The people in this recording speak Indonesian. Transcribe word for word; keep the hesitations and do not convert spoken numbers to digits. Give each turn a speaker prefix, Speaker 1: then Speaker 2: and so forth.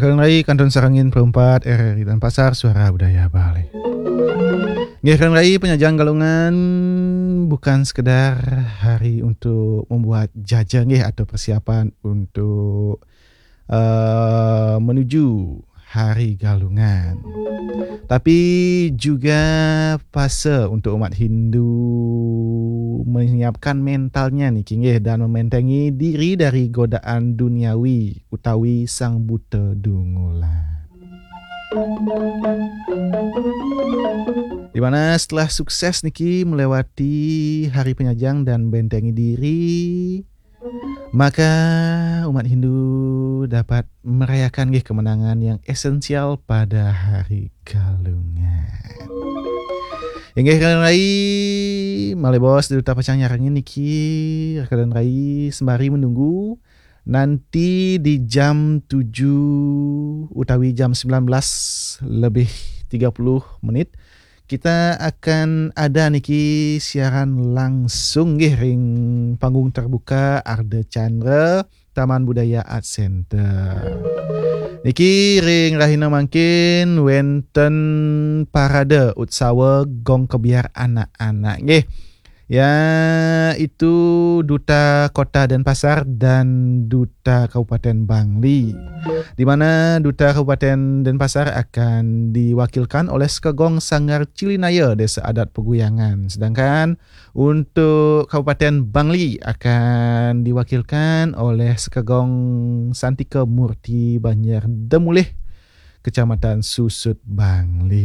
Speaker 1: Kakang Rai, Kanton Sarangin Perempat, R R I Denpasar, Suara Budaya Bali. Nggih, Kakang Rai, Penyajang Galungan bukan sekedar hari untuk membuat jaja nggih atau persiapan untuk uh, menuju Hari Galungan. Tapi juga fase untuk umat Hindu menyiapkan mentalnya nih nggih dan mementengi diri dari godaan duniawi utawi sang buta dungulan. Di mana setelah sukses niki melewati Hari Penyajang dan bentengi diri, maka umat Hindu dapat merayakan nggih kemenangan yang esensial pada Hari Galungan. Inggih Kakang Rai, malebos di Duta Pacang nyarangin niki Kakang Rai sembari menunggu nanti di jam tujuh utawi jam sembilan belas lebih tiga puluh menit kita akan ada niki siaran langsung nggih ring panggung terbuka Arde Chandra Taman Budaya Art Center. Niki ring rahina mangkin wenten parade utsawa gong kebiar anak-anak nggih. Ya, itu Duta Kota Denpasar dan Duta Kabupaten Bangli. Di mana Duta Kabupaten Denpasar akan diwakilkan oleh Sekegong Sanggar Cilinaya Desa Adat Peguyangan. Sedangkan untuk Kabupaten Bangli akan diwakilkan oleh Sekegong Santika Murti Banjar Demulih Kecamatan Susut Bangli.